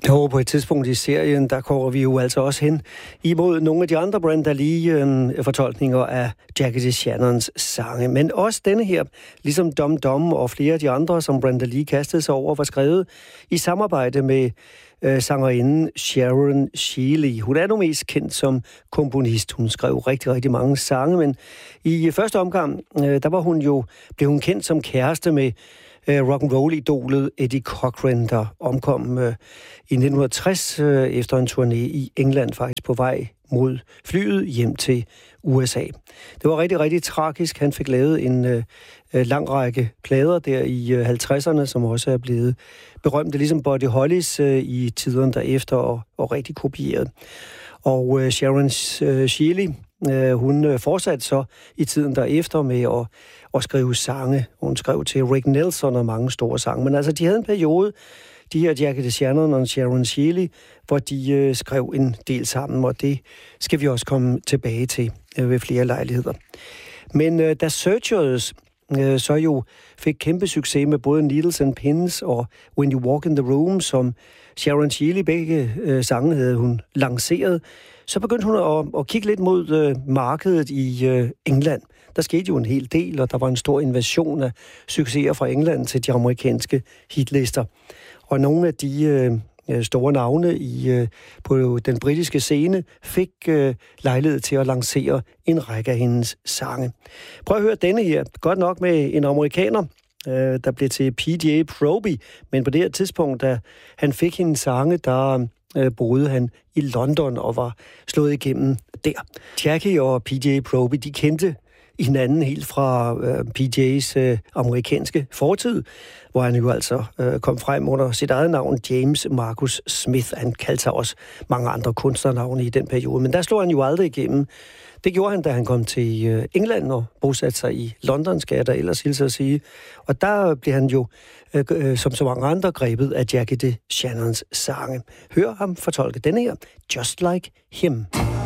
Og på et tidspunkt i serien, der kommer vi jo altså også hen imod nogle af de andre Brenda Lee-fortolkninger af Jackie DeShannons sange. Men også denne her, ligesom Dum Dum og flere af de andre, som Brenda Lee kastede sig over, var skrevet i samarbejde med sangerinden Sharon Shealy. Hun er nu mest kendt som komponist. Hun skrev rigtig, rigtig mange sange, men i første omgang, blev hun kendt som kæreste med rock'n'roll-idolet Eddie Cochran, der omkom i 1960 efter en turné i England, faktisk på vej mod flyet hjem til USA. Det var rigtig, rigtig tragisk. Han fik lavet en lang række plader der i 50'erne, som også er blevet berømte, ligesom Buddy Hollys i tiderne derefter, og rigtig kopieret. Og Sharon Shealy, hun fortsatte så i tiden derefter med at skrive sange. Hun skrev til Rick Nelson og mange store sange. Men altså, de havde en periode, de her Jackie DeShannon og Sharon Shealy, hvor de skrev en del sammen, og det skal vi også komme tilbage til ved flere lejligheder. Men da Searchers så jo fik kæmpe succes med både Needles and Pins og When You Walk in the Room, som Sharon Shealy, begge sange havde hun lanceret, så begyndte hun at kigge lidt mod markedet i England. Der skete jo en hel del, og der var en stor invasion af succeser fra England til de amerikanske hitlister. Og nogle af de store navne på den britiske scene fik lejlighed til at lancere en række af hendes sange. Prøv at høre denne her. Godt nok med en amerikaner, der blev til PJ Proby, men på det her tidspunkt, da han fik hendes sange, der boede han i London og var slået igennem der. Jackie og PJ Proby, de kendte hinanden helt fra PJ's amerikanske fortid, hvor han jo altså kom frem under sit eget navn, James Marcus Smith. Han kaldte sig også mange andre kunstnernavne i den periode, men der slog han jo aldrig igennem. Det gjorde han, da han kom til England og bosatte sig i London, skal jeg da ellers hilse at sige. Og der blev han jo, som så mange andre, grebet af Jackie DeShannons sange. Hør ham fortolke denne her, Just Like Him.